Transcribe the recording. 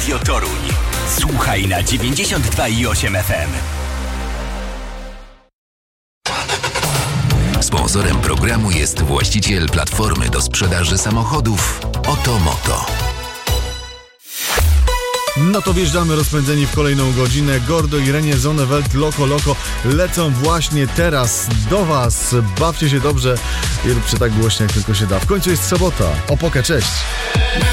Radio Toruń. Słuchaj na 92,8 FM. Sponsorem programu jest właściciel platformy do sprzedaży samochodów Otomoto. No to wjeżdżamy rozpędzeni w kolejną godzinę. Gordo i Renie Zonneveld Loco Loco lecą właśnie teraz do Was. Bawcie się dobrze i róbcie tak głośno, jak tylko się da. W końcu jest sobota. Opokę, cześć!